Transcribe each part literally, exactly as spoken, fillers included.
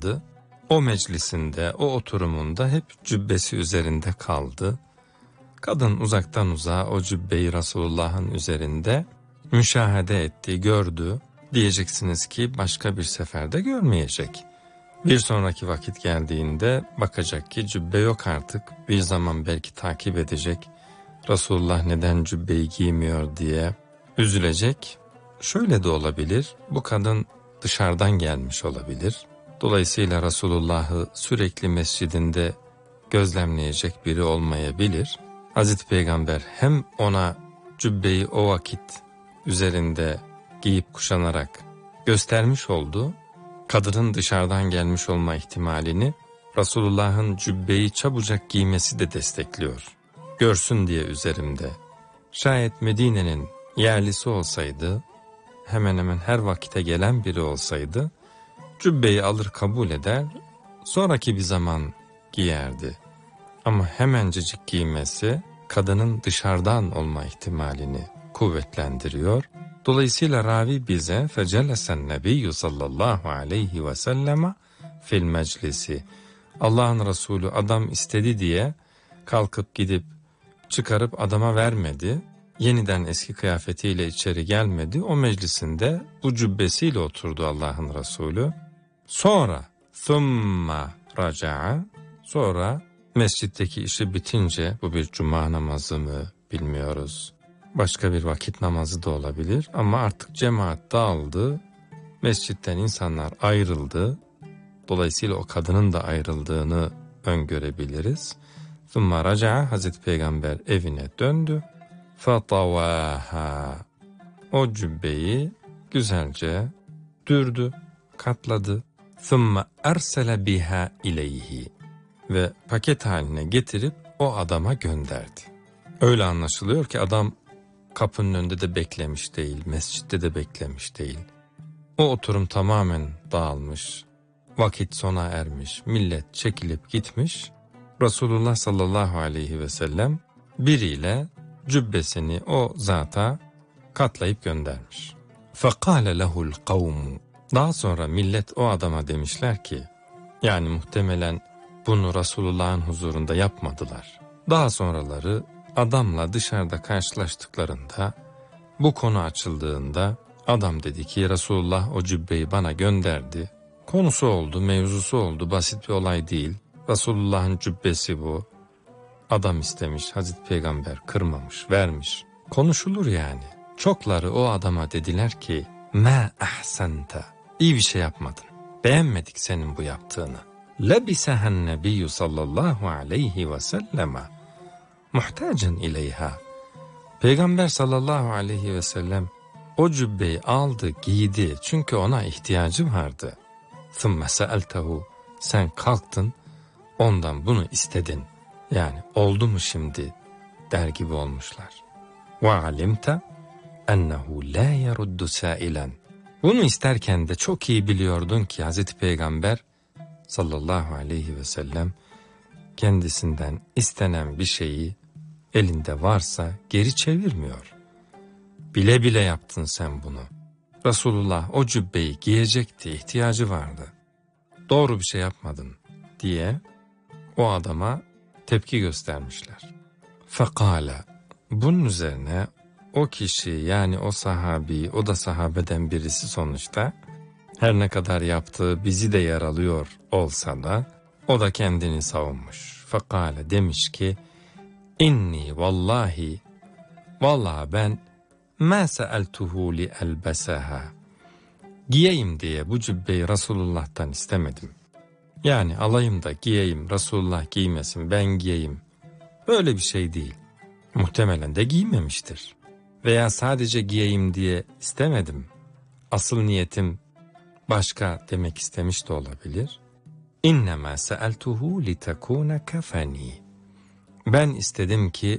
kaldı. O meclisinde, o oturumunda hep cübbesi üzerinde kaldı. Kadın uzaktan uzağa o cübbeyi Resulullah'ın üzerinde müşahede etti, gördü. Diyeceksiniz ki başka bir seferde görmeyecek. Bir sonraki vakit geldiğinde bakacak ki cübbe yok artık. Bir zaman belki takip edecek. Resulullah neden cübbeyi giymiyor diye üzülecek. Şöyle de olabilir. Bu kadın dışarıdan gelmiş olabilir. Dolayısıyla Resulullah'ı sürekli mescidinde gözlemleyecek biri olmayabilir. Hazreti Peygamber hem ona cübbeyi o vakit üzerinde giyip kuşanarak göstermiş oldu, kadının dışarıdan gelmiş olma ihtimalini Resulullah'ın cübbeyi çabucak giymesi de destekliyor. Görsün diye üzerimde. Şayet Medine'nin yerlisi olsaydı, hemen hemen her vakite gelen biri olsaydı, cübbeyi alır kabul eder, sonraki bir zaman giyerdi. Ama hemencecik giymesi, kadının dışarıdan olma ihtimalini kuvvetlendiriyor. Dolayısıyla ravi bize fecelesen nebiyyü sallallahu aleyhi ve sellem fil meclisi. Allah'ın Resulü adam istedi diye kalkıp gidip çıkarıp adama vermedi. Yeniden eski kıyafetiyle içeri gelmedi. O meclisinde bu cübbesiyle oturdu Allah'ın Resulü. Sonra thumma raca'a, sonra mescitteki işi bitince, bu bir cuma namazı mı bilmiyoruz. Başka bir vakit namazı da olabilir ama artık cemaat dağıldı. Mescitten insanlar ayrıldı. Dolayısıyla o kadının da ayrıldığını öngörebiliriz. Thumma raca'a, Hazreti Peygamber evine döndü. Fatavaha, o cübbeyi güzelce dürdü, katladı. Thumma ersele biha ileyhi, ve paket haline getirip o adama gönderdi. Öyle anlaşılıyor ki adam kapının önünde de beklemiş değil, mescitte de beklemiş değil. O oturum tamamen dağılmış, vakit sona ermiş, millet çekilip gitmiş. Resulullah sallallahu aleyhi ve sellem biriyle cübbesini o zata katlayıp göndermiş. فَقَالَ لَهُ الْقَوْمُ, daha sonra millet o adama demişler ki, yani muhtemelen bunu Resulullah'ın huzurunda yapmadılar. Daha sonraları adamla dışarıda karşılaştıklarında, bu konu açıldığında adam dedi ki Resulullah o cübbeyi bana gönderdi. Konusu oldu, mevzusu oldu, basit bir olay değil. Resulullah'ın cübbesi bu. Adam istemiş, Hazreti Peygamber kırmamış, vermiş. Konuşulur yani. Çokları o adama dediler ki, مَا أَحْسَنْتَ, iyi bir şey yapmadın. Beğenmedik senin bu yaptığını. لَبِسَهَا النَّبِيُّ sallallahu aleyhi ve sellem muhtacen ileyha. Peygamber sallallahu aleyhi ve sellem o cübbeyi aldı, giydi çünkü ona ihtiyacı vardı. ثُمَّ سَأَلْتَهُ, sen kalktın, ondan bunu istedin. Yani oldu mu şimdi der gibi olmuşlar. وَعَلِمْتَ اَنَّهُ لَا يَرُدُّ سَائِلًا. Bunu isterken de çok iyi biliyordun ki Hazreti Peygamber sallallahu aleyhi ve sellem kendisinden istenen bir şeyi elinde varsa geri çevirmiyor. Bile bile yaptın sen bunu. Resulullah o cübbeyi giyecekti, ihtiyacı vardı. Doğru bir şey yapmadın diye o adama tepki göstermişler. Fekala, bunun üzerine o kişi, yani o sahabi, o da sahabeden birisi sonuçta, her ne kadar yaptığı bizi de yaralıyor olsa da o da kendini savunmuş. Fekale, demiş ki inni vallahi, vallahi ben ma sa'altuhu li elbesaha, giyeyim diye bu cübbeyi Resulullah'tan istemedim. Yani alayım da giyeyim, Resulullah giymesin, ben giyeyim. Böyle bir şey değil. Muhtemelen de giymemiştir. Veya sadece giyeyim diye istemedim. Asıl niyetim başka demek istemiş de olabilir. İnnemâ se'eltuhu litekûne kefeni. Ben istedim ki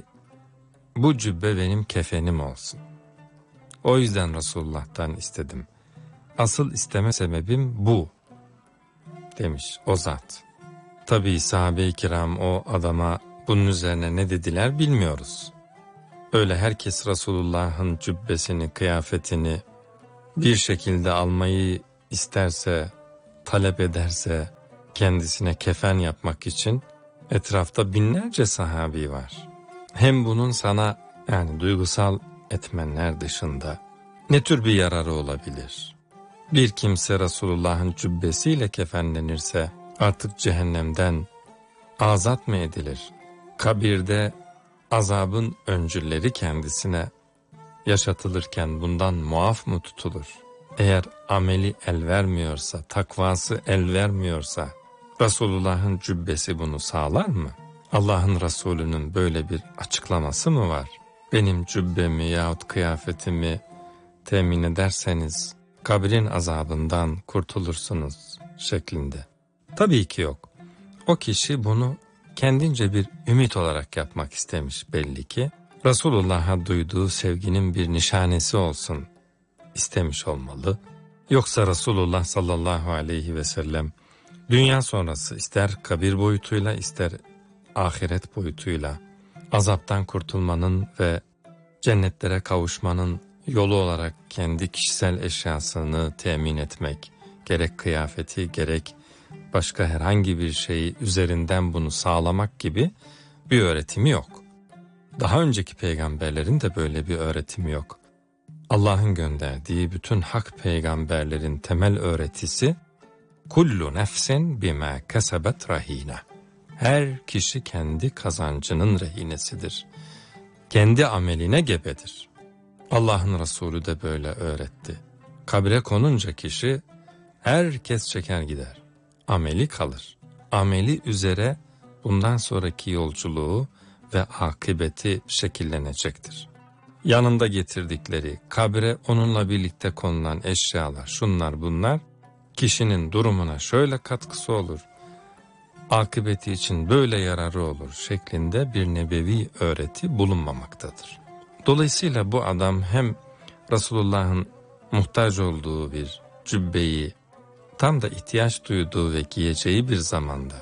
bu cübbe benim kefenim olsun. O yüzden Resulullah'tan istedim. Asıl isteme sebebim bu demiş o zat. Tabii sahabe-i kiram o adama bunun üzerine ne dediler bilmiyoruz. Öyle herkes Resulullah'ın cübbesini, kıyafetini bir şekilde almayı isterse talep ederse kendisine kefen yapmak için etrafta binlerce sahabi var. Hem bunun sana yani duygusal etmenler dışında ne tür bir yararı olabilir? Bir kimse Resulullah'ın cübbesiyle kefenlenirse artık cehennemden azat mı edilir? Kabirde azabın öncülleri kendisine yaşatılırken bundan muaf mı tutulur? Eğer ameli el vermiyorsa, takvası el vermiyorsa Resulullah'ın cübbesi bunu sağlar mı? Allah'ın Resulü'nün böyle bir açıklaması mı var? Benim cübbemi yahut kıyafetimi temin ederseniz kabrin azabından kurtulursunuz şeklinde. Tabii ki yok. O kişi bunu kendince bir ümit olarak yapmak istemiş belli ki. Resulullah'a duyduğu sevginin bir nişanesi olsun istemiş olmalı. Yoksa Resulullah sallallahu aleyhi ve sellem dünya sonrası ister kabir boyutuyla ister ahiret boyutuyla azaptan kurtulmanın ve cennetlere kavuşmanın yolu olarak kendi kişisel eşyasını temin etmek, gerek kıyafeti gerek başka herhangi bir şeyi üzerinden bunu sağlamak gibi bir öğretimi yok. Daha önceki peygamberlerin de böyle bir öğretimi yok. Allah'ın gönderdiği bütün hak peygamberlerin temel öğretisi kullu nefsin bima kesebet rahina. Her kişi kendi kazancının rehinesidir. Kendi ameline gebedir. Allah'ın Resulü de böyle öğretti. Kabre konunca kişi herkes çeker gider. Ameli kalır. Ameli üzere bundan sonraki yolculuğu ve akıbeti şekillenecektir. Yanında getirdikleri kabre onunla birlikte konulan eşyalar, şunlar bunlar, kişinin durumuna şöyle katkısı olur, akıbeti için böyle yararı olur şeklinde bir nebevi öğreti bulunmamaktadır. Dolayısıyla bu adam hem Resulullah'ın muhtaç olduğu bir cübbeyi tam da ihtiyaç duyduğu ve giyeceği bir zamanda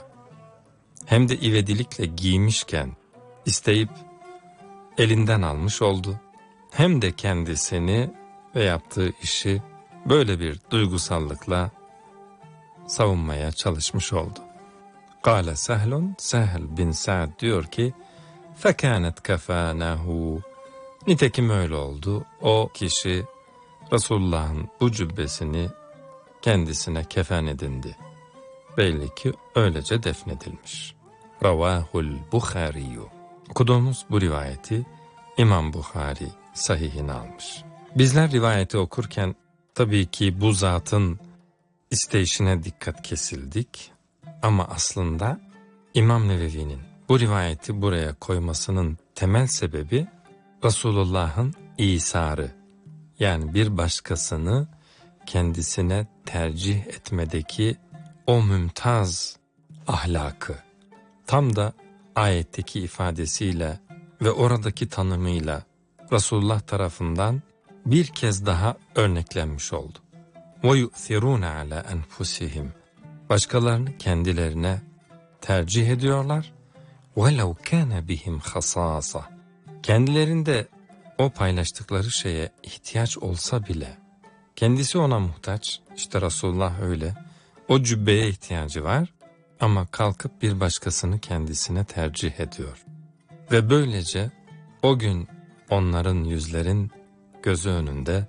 hem de ivedilikle giymişken isteyip elinden almış oldu. Hem de kendisini ve yaptığı işi böyle bir duygusallıkla savunmaya çalışmış oldu. Kâle Sehlun, Sehl bin Sa'd diyor ki, فَكَانَتْ كَفَانَهُ. Nitekim öyle oldu. O kişi Resulullah'ın bu cübbesini kendisine kefen edindi. Belli ki öylece defnedilmiş. Ravahul Bukhariyu. Okuduğumuz bu rivayeti İmam Bukhari sahihine almış. Bizler rivayeti okurken tabii ki bu zatın isteyişine dikkat kesildik. Ama aslında İmam Nevevi'nin bu rivayeti buraya koymasının temel sebebi Resulullah'ın İsarı. Yani bir başkasını kendisine tercih etmedeki o mümtaz ahlakı. Tam da ayetteki ifadesiyle ve oradaki tanımıyla Resulullah tarafından bir kez daha örneklenmiş oldu. وَيُؤْثِرُونَ عَلَى أَنْفُسِهِمْ. Başkalarını kendilerine tercih ediyorlar. وَلَوْ كَانَ بِهِمْ خَصَاصَةً. Kendilerinde o paylaştıkları şeye ihtiyaç olsa bile, kendisi ona muhtaç, işte Resulullah öyle, o cübbeye ihtiyacı var ama kalkıp bir başkasını kendisine tercih ediyor. Ve böylece o gün onların yüzlerin gözü önünde,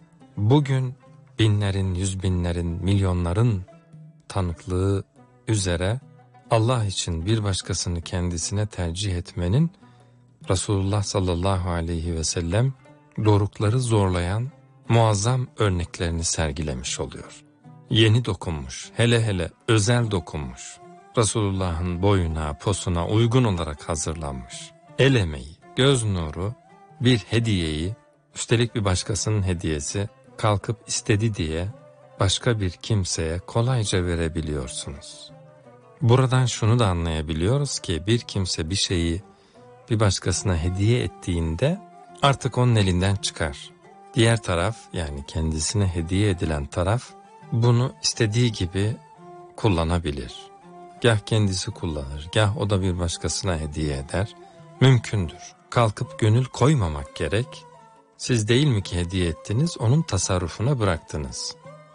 bugün binlerin, yüz binlerin, milyonların tanıklığı üzere Allah için bir başkasını kendisine tercih etmenin Resulullah sallallahu aleyhi ve sellem dorukları zorlayan muazzam örneklerini sergilemiş oluyor. Yeni dokunmuş, hele hele özel dokunmuş, Resulullah'ın boyuna, posuna uygun olarak hazırlanmış, el emeği, göz nuru bir hediyeyi, üstelik bir başkasının hediyesi, kalkıp istedi diye başka bir kimseye kolayca verebiliyorsunuz. Buradan şunu da anlayabiliyoruz ki bir kimse bir şeyi bir başkasına hediye ettiğinde artık onun elinden çıkar. Diğer taraf, yani kendisine hediye edilen taraf bunu istediği gibi kullanabilir. Gah kendisi kullanır, gah o da bir başkasına hediye eder. Mümkündür. Kalkıp gönül koymamak gerek. Siz değil mi ki hediye ettiniz, onun tasarrufuna bıraktınız.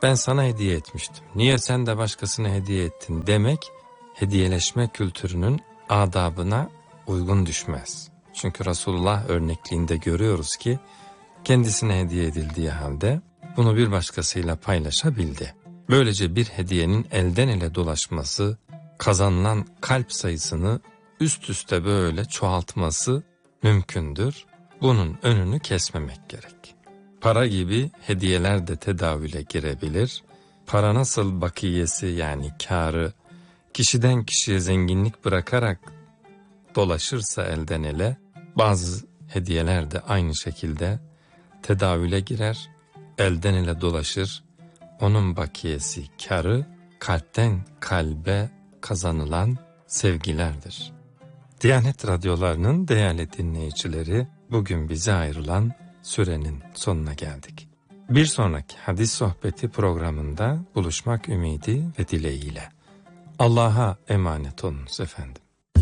ben sana hediye etmiştim, niye sen de başkasına hediye ettin demek hediyeleşme kültürünün adabına uygun düşmez. Çünkü Resulullah örnekliğinde görüyoruz ki kendisine hediye edildiği halde bunu bir başkasıyla paylaşabildi. Böylece bir hediyenin elden ele dolaşması, kazanılan kalp sayısını üst üste böyle çoğaltması mümkündür. Bunun önünü kesmemek gerek. Para gibi hediyeler de tedavüle girebilir. Para nasıl bakiyesi yani kârı kişiden kişiye zenginlik bırakarak dolaşırsa elden ele, bazı hediyeler de aynı şekilde tedavüle girer, elden ele dolaşır. Onun bakiyesi, kârı kalpten kalbe kazanılan sevgilerdir. Diyanet radyolarının değerli dinleyicileri, bugün bize ayrılan sürenin sonuna geldik. Bir sonraki hadis sohbeti programında buluşmak ümidi ve dileğiyle. Allah'a emanet olunuz efendim.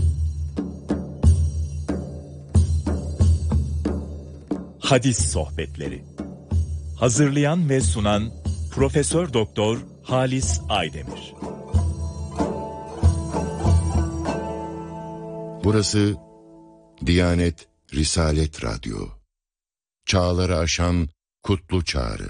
Hadis sohbetleri. Hazırlayan ve sunan Profesör Doktor Halis Aydemir. Burası Diyanet Risalet Radyo. Çağları aşan kutlu çağrı.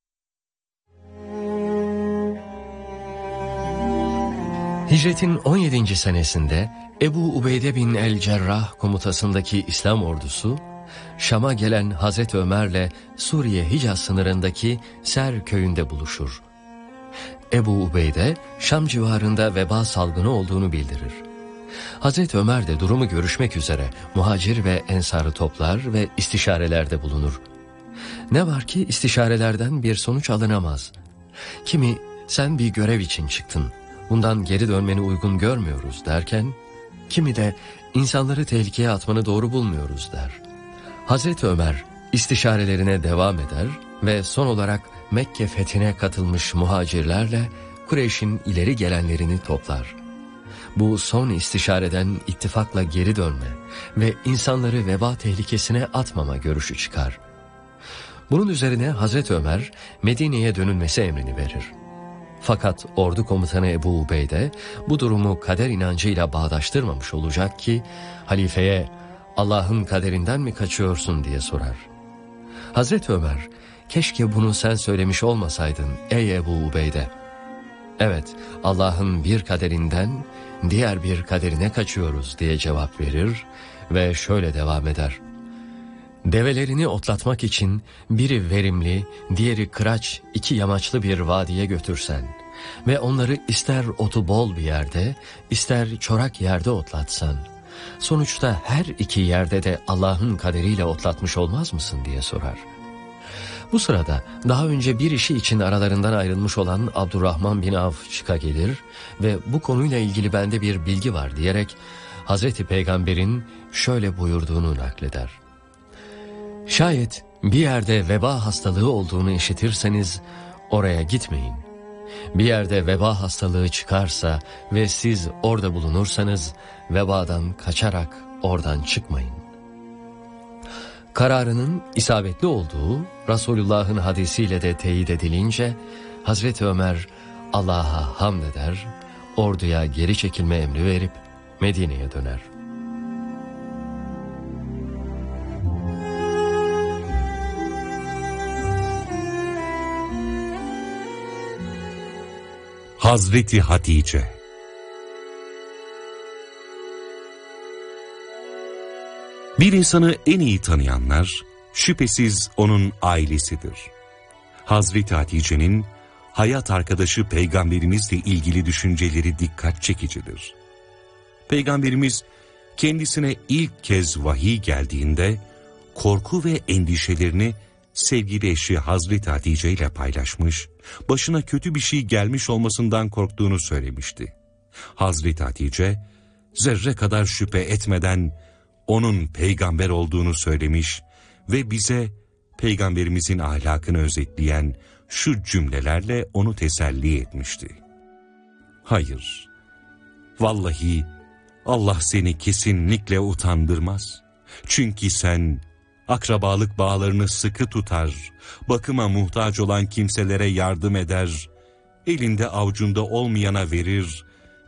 Hicretin on yedinci senesinde Ebu Ubeyde bin el-Cerrah komutasındaki İslam ordusu, Şam'a gelen Hazreti Ömer'le Suriye Hicaz sınırındaki Ser köyünde buluşur. Ebu Ubeyde, Şam civarında veba salgını olduğunu bildirir. Hazreti Ömer de durumu görüşmek üzere muhacir ve ensarı toplar ve istişarelerde bulunur. Ne var ki istişarelerden bir sonuç alınamaz. Kimi, sen bir görev için çıktın, bundan geri dönmeni uygun görmüyoruz derken, kimi de insanları tehlikeye atmanı doğru bulmuyoruz der. Hazreti Ömer istişarelerine devam eder ve son olarak Mekke fethine katılmış muhacirlerle Kureyş'in ileri gelenlerini toplar. Bu son istişareden ittifakla geri dönme ve insanları veba tehlikesine atmama görüşü çıkar. Bunun üzerine Hazreti Ömer Medine'ye dönülmesi emrini verir. Fakat ordu komutanı Ebu Ubeyde bu durumu kader inancıyla bağdaştırmamış olacak ki halifeye Allah'ın kaderinden mi kaçıyorsun diye sorar. Hazreti Ömer, keşke bunu sen söylemiş olmasaydın ey Ebu Ubeyde. Evet, Allah'ın bir kaderinden diğer bir kaderine kaçıyoruz diye cevap verir ve şöyle devam eder. Develerini otlatmak için biri verimli, diğeri kıraç, iki yamaçlı bir vadiye götürsen ve onları ister otu bol bir yerde, ister çorak yerde otlatsan, sonuçta her iki yerde de Allah'ın kaderiyle otlatmış olmaz mısın diye sorar. Bu sırada daha önce bir işi için aralarından ayrılmış olan Abdurrahman bin Avf çıka gelir ve bu konuyla ilgili bende bir bilgi var diyerek Hazreti Peygamber'in şöyle buyurduğunu nakleder. Şayet bir yerde veba hastalığı olduğunu işitirseniz oraya gitmeyin. Bir yerde veba hastalığı çıkarsa ve siz orada bulunursanız vebadan kaçarak oradan çıkmayın. Kararının isabetli olduğu Resulullah'ın hadisiyle de teyit edilince Hazreti Ömer Allah'a hamd eder, orduya geri çekilme emri verip Medine'ye döner. Hazreti Hatice. Bir insanı en iyi tanıyanlar şüphesiz onun ailesidir. Hazreti Hatice'nin hayat arkadaşı Peygamberimizle ilgili düşünceleri dikkat çekicidir. Peygamberimiz kendisine ilk kez vahiy geldiğinde korku ve endişelerini sevgili eşi Hazreti Hatice ile paylaşmış, başına kötü bir şey gelmiş olmasından korktuğunu söylemişti. Hazreti Hatice zerre kadar şüphe etmeden onun peygamber olduğunu söylemiş ve bize Peygamberimizin ahlakını özetleyen şu cümlelerle onu teselli etmişti. Hayır, vallahi Allah seni kesinlikle utandırmaz. Çünkü sen akrabalık bağlarını sıkı tutar, bakıma muhtaç olan kimselere yardım eder, elinde avucunda olmayana verir,